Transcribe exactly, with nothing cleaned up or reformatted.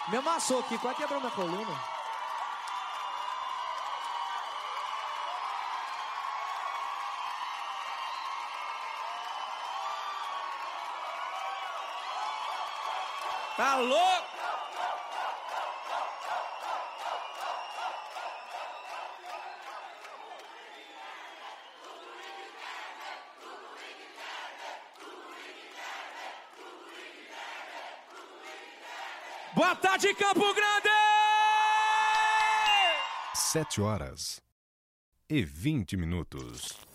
Me amassou aqui, quase quebrou minha coluna. Tá louco? Boa tarde, Campo Grande! Sete horas e vinte minutos.